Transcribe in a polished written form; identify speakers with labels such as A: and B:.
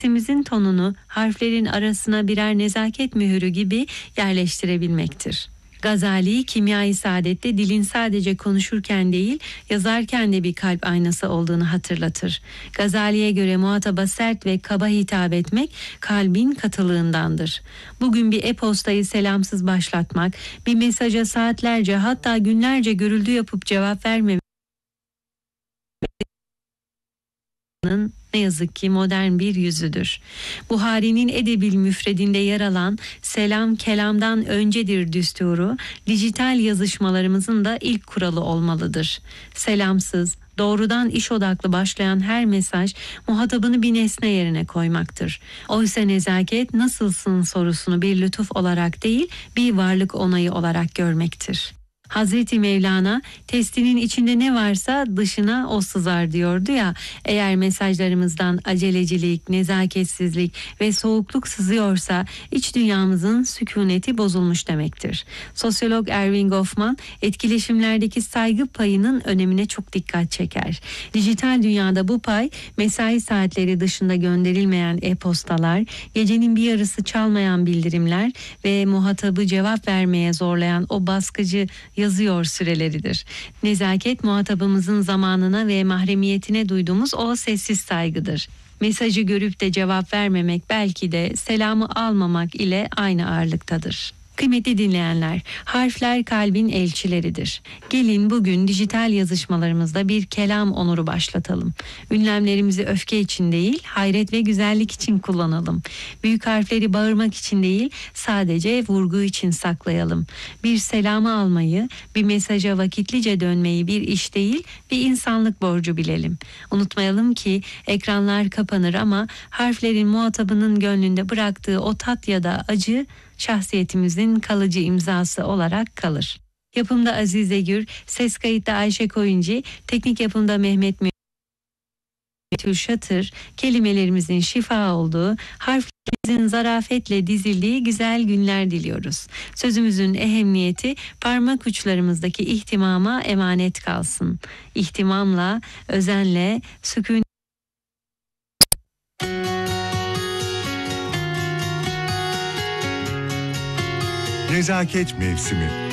A: sesimizin tonunu harflerin arasına birer nezaket mühürü gibi yerleştirebilmektir. Gazali, Kimya-i Saadet'te dilin sadece konuşurken değil, yazarken de bir kalp aynası olduğunu hatırlatır. Gazali'ye göre muhataba sert ve kaba hitap etmek kalbin katılığındandır. Bugün bir e-postayı selamsız başlatmak, bir mesaja saatlerce hatta günlerce görüldü yapıp cevap vermemek ne yazık ki modern bir yüzüdür. Buhari'nin Edebil Müfredinde yer alan selam kelamdan öncedir düsturu, dijital yazışmalarımızın da ilk kuralı olmalıdır. Selamsız, doğrudan iş odaklı başlayan her mesaj muhatabını bir nesne yerine koymaktır. Oysa nezaket nasılsın sorusunu bir lütuf olarak değil, bir varlık onayı olarak görmektir. Hazreti Mevlana testinin içinde ne varsa dışına o sızar diyordu ya, eğer mesajlarımızdan acelecilik, nezaketsizlik ve soğukluk sızıyorsa iç dünyamızın sükuneti bozulmuş demektir. Sosyolog Erving Goffman etkileşimlerdeki saygı payının önemine çok dikkat çeker. Dijital dünyada bu pay mesai saatleri dışında gönderilmeyen e-postalar, gecenin bir yarısı çalmayan bildirimler ve muhatabı cevap vermeye zorlayan o baskıcı yazıyor süreleridir. Nezaket muhatabımızın zamanına ve mahremiyetine duyduğumuz o sessiz saygıdır. Mesajı görüp de cevap vermemek belki de selamı almamak ile aynı ağırlıktadır. Kıymetli dinleyenler, harfler kalbin elçileridir. Gelin bugün dijital yazışmalarımızda bir kelam onuru başlatalım. Ünlemlerimizi öfke için değil, hayret ve güzellik için kullanalım. Büyük harfleri bağırmak için değil, sadece vurgu için saklayalım. Bir selamı almayı, bir mesaja vakitlice dönmeyi bir iş değil, bir insanlık borcu bilelim. Unutmayalım ki ekranlar kapanır ama harflerin muhatabının gönlünde bıraktığı o tat ya da acı şahsiyetimizin kalıcı imzası olarak kalır. Yapımda Azize Gür, ses kayıtta Ayşe Koyuncu, teknik yapımda Mehmet Şatır, kelimelerimizin şifa olduğu, harflerimizin zarafetle dizildiği güzel günler diliyoruz. Sözümüzün ehemmiyeti parmak uçlarımızdaki ihtimama emanet kalsın. İhtimamla, özenle, sükun.
B: Nezaket mevsimi.